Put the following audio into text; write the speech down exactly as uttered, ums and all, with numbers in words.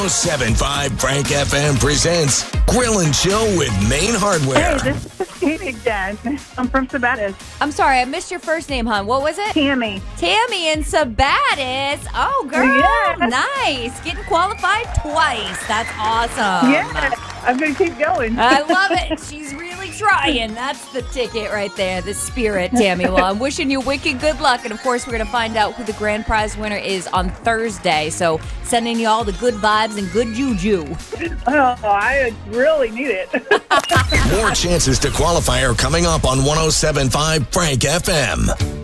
seven five Frank F M presents Grill and Chill with Main Hardware. Hey, this is Tammy again. I'm from Sabatis. I'm sorry, I missed your first name, hon. What was it? Tammy. Tammy in Sabatis. Oh, girl. Yes. Nice. Getting qualified twice. That's awesome. Yeah, I'm going to keep going. I love it. She's really trying. That's the ticket right there, the spirit, Tammy. Well, I'm wishing you wicked good luck. And, of course, we're going to find out who the grand prize winner is on Thursday. So sending you all the good vibes and good juju. Oh, I really need it. More chances to qualify are coming up on one oh seven point five Frank F M.